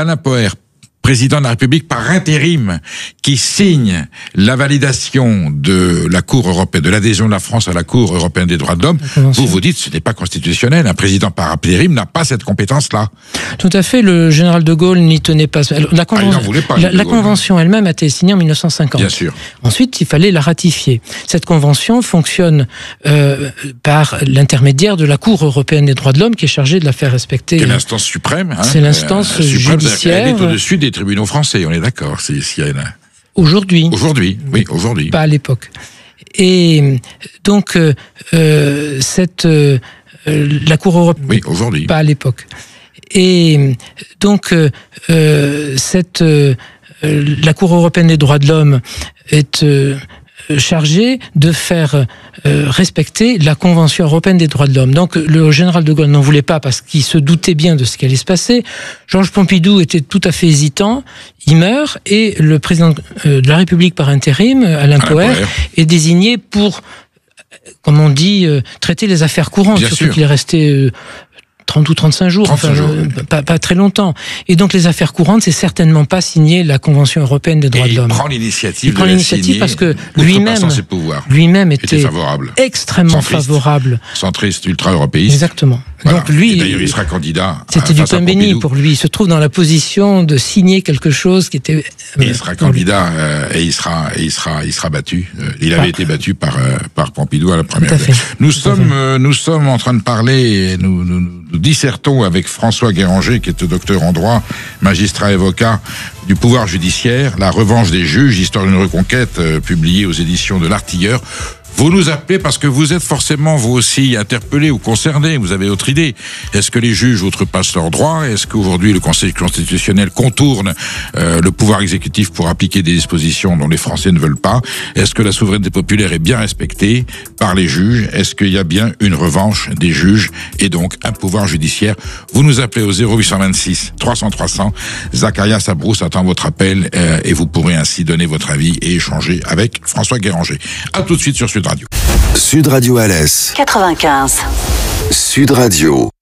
Alain Poher, président de la République par intérim, qui signe la validation de la Cour européenne, de l'adhésion de la France à la Cour européenne des droits de l'homme, vous dites ce n'est pas constitutionnel. Un président par intérim n'a pas cette compétence-là. Tout à fait. Le général de Gaulle n'y tenait pas. La convention elle-même a été signée en 1950. Bien sûr. Ensuite, il fallait la ratifier. Cette convention fonctionne par l'intermédiaire de la Cour européenne des droits de l'homme, qui est chargée de la faire respecter. C'est l'instance suprême. C'est l'instance judiciaire. Elle est au-dessus des tribunaux français, on est d'accord. Aujourd'hui. Oui, aujourd'hui. Pas à l'époque. Et donc, la Cour européenne. Oui, aujourd'hui. Pas à l'époque. Et donc, la Cour européenne des droits de l'homme est chargée de faire respecter la Convention européenne des droits de l'homme. Donc le général de Gaulle n'en voulait pas parce qu'il se doutait bien de ce qui allait se passer. Georges Pompidou était tout à fait hésitant. Il meurt et le président de la République par intérim, Alain Poher, est désigné pour, comme on dit, traiter les affaires courantes. Bien surtout sûr. qu'il est resté 30 ou 35 jours, pas très longtemps. Et donc les affaires courantes, c'est certainement pas signer la Convention européenne des droits de l'homme. Il prend l'initiative de la signer, parce que lui-même était favorable. Extrêmement favorable. Centriste, ultra-européiste. Exactement. Voilà. Donc lui, d'ailleurs, il sera candidat. C'était du pain béni pour lui. Il se trouve dans la position de signer quelque chose qui était. Il sera candidat et il sera battu. Il avait été battu par Pompidou à la première. Nous sommes en train de parler et nous dissertons avec François Guéranger, qui est docteur en droit, magistrat et avocat du pouvoir judiciaire, La revanche des juges, histoire d'une reconquête, publiée aux éditions de l'Artilleur. Vous nous appelez parce que vous êtes forcément, vous aussi, interpellé ou concerné. Vous avez autre idée. Est-ce que les juges outrepassent leurs droits? Est-ce qu'aujourd'hui, le Conseil constitutionnel contourne le pouvoir exécutif pour appliquer des dispositions dont les Français ne veulent pas? Est-ce que la souveraineté populaire est bien respectée par les juges? Est-ce qu'il y a bien une revanche des juges et donc un pouvoir judiciaire? Vous nous appelez au 0826 300 300. Zacharias Abrousse attend votre appel et vous pourrez ainsi donner votre avis et échanger avec François Guéranger. À tout de suite sur Sud Radio. Sud Radio Alès 95. Sud Radio.